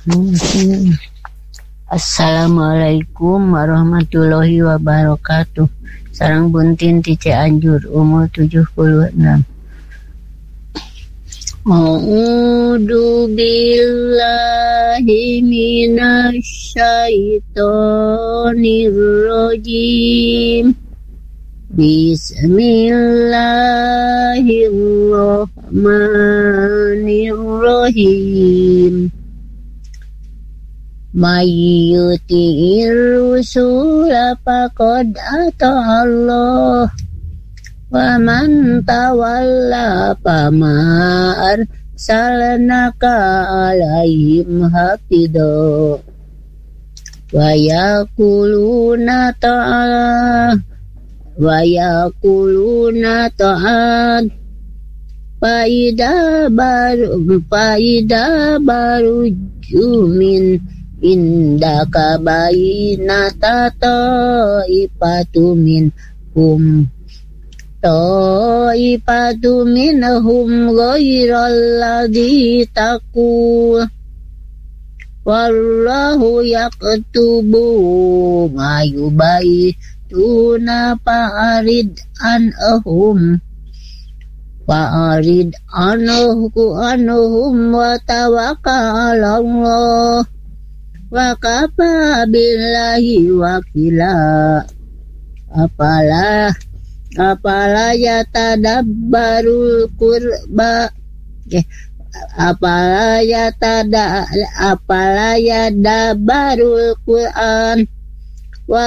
Assalamualaikum warahmatullahi wabarakatuh. Sarang Buntin ti Cianjur, umur 76. A'udzu billahi minasyaitonir rajim. Bismillahirrahmanirrahim. Mayyuti'ir rusula faqad ata'allah wa man tawalla fama arsalnaka alaihim hafidha wa yaquluna ta'at faida baru jumin indaka bainata ta'ifatu minhum ghairal ladzi taqul wallahu yaktubu ma yubaituna fa'arid anhum wa tawakkal 'alallah wa kafa billahi wakila. Apala yatadabbarul Qur'an